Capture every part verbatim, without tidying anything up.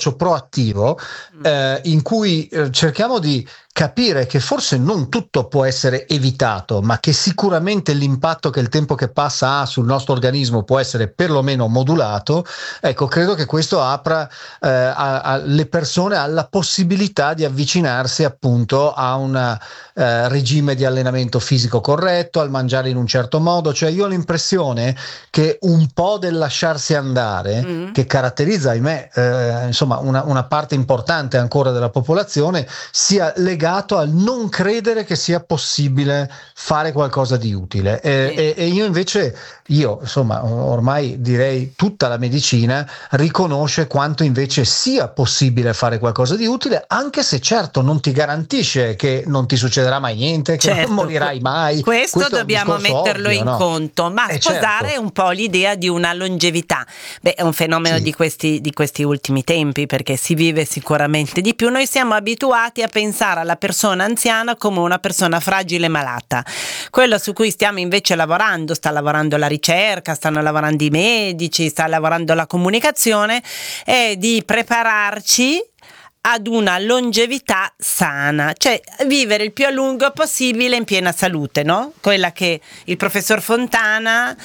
approccio proattivo eh, in cui eh, cerchiamo di capire che forse non tutto può essere evitato, ma che sicuramente l'impatto che il tempo che passa ha sul nostro organismo può essere perlomeno modulato. Ecco, credo che questo apra eh, a, a, le persone alla possibilità di avvicinarsi appunto a un eh, regime di allenamento fisico corretto, al mangiare in un certo modo. Cioè io ho l'impressione che un po' del lasciarsi andare, mm. che caratterizza, ahimè, eh, insomma una, una parte importante ancora della popolazione, sia legato al non credere che sia possibile fare qualcosa di utile. E, sì. e, e io invece, io insomma ormai direi tutta la medicina riconosce quanto invece sia possibile fare qualcosa di utile, anche se certo non ti garantisce che non ti succederà mai niente, che certo. non morirai mai. Questo, Questo dobbiamo metterlo ovvio, in no? conto, ma eh sposare certo. un po' l'idea di una longevità. Beh, è un fenomeno sì. di questi di questi ultimi tempi, perché si vive sicuramente di più. Noi siamo abituati a pensare alla persona anziana come una persona fragile e malata. Quello su cui stiamo invece lavorando, sta lavorando la ricerca, stanno lavorando i medici, sta lavorando la comunicazione, è di prepararci ad una longevità sana, cioè vivere il più a lungo possibile in piena salute, no? Quella che il professor Fontana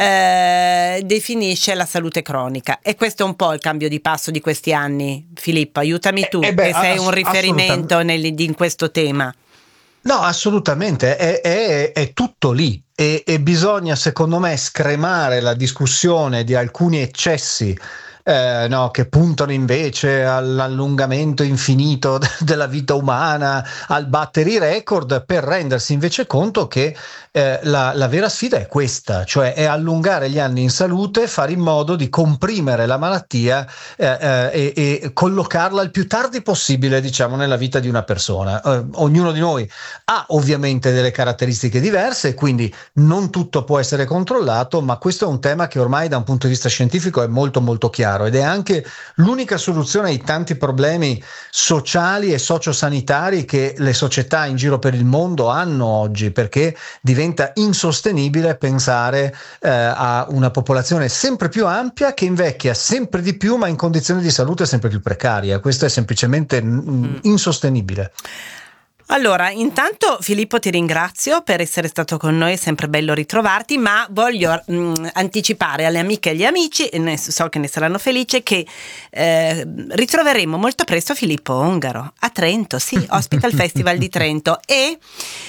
eh, definisce la salute cronica. E questo è un po' il cambio di passo di questi anni. Filippo, aiutami tu, eh, beh, che sei ass- un riferimento nel, in questo tema. No, assolutamente, è, è, è tutto lì e, e bisogna secondo me scremare la discussione di alcuni eccessi Eh, no, che puntano invece all'allungamento infinito della vita umana, al battere i record, per rendersi invece conto che eh, la, la vera sfida è questa, cioè è allungare gli anni in salute, fare in modo di comprimere la malattia eh, eh, e, e collocarla il più tardi possibile, diciamo, nella vita di una persona. Eh, ognuno di noi ha ovviamente delle caratteristiche diverse, quindi non tutto può essere controllato, ma questo è un tema che ormai da un punto di vista scientifico è molto molto chiaro. Ed è anche l'unica soluzione ai tanti problemi sociali e sociosanitari che le società in giro per il mondo hanno oggi, perché diventa insostenibile pensare eh, a una popolazione sempre più ampia che invecchia sempre di più, ma in condizioni di salute sempre più precarie. Questo è semplicemente mm. insostenibile. Allora, intanto Filippo ti ringrazio per essere stato con noi, è sempre bello ritrovarti, ma voglio mh, anticipare alle amiche e agli amici, e ne, so che ne saranno felici, che eh, ritroveremo molto presto Filippo Ongaro a Trento, sì, ospita il Festival di Trento, e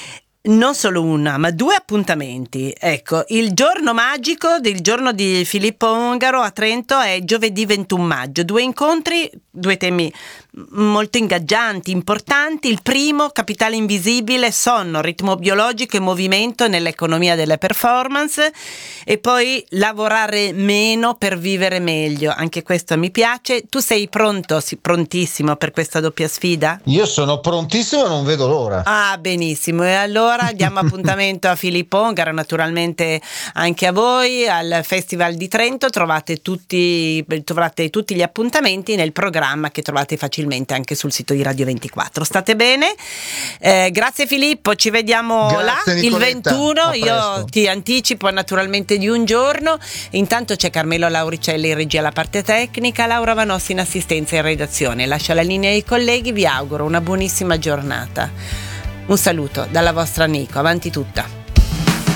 non solo una, ma due appuntamenti. Ecco, il giorno magico del giorno di Filippo Ongaro a Trento è giovedì ventuno maggio. Due incontri, due temi molto ingaggianti, importanti. Il primo, capitale invisibile, sonno, ritmo biologico e movimento nell'economia delle performance, e poi lavorare meno per vivere meglio. Anche questo mi piace. Tu sei pronto, sì, prontissimo per questa doppia sfida? Io sono prontissimo e non vedo l'ora. Ah, benissimo. E allora diamo appuntamento a Filippo Ongaro, naturalmente anche a voi al Festival di Trento. Trovate tutti, trovate tutti gli appuntamenti nel programma che trovate facilmente anche sul sito di Radio ventiquattro. State bene? Eh, grazie Filippo, ci vediamo grazie, là il ventuno. Io ti anticipo naturalmente di un giorno. Intanto c'è Carmelo Lauricelli in regia alla parte tecnica, Laura Vanossi in assistenza e in redazione. Lascio la linea ai colleghi, vi auguro una buonissima giornata. Un saluto dalla vostra Nico, avanti tutta.